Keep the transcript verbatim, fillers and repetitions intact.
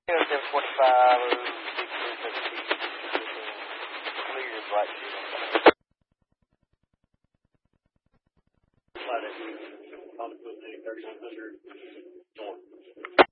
seven twenty-five or six three seven six. Clear as right shit. Flat at on the thirty-one hundred north.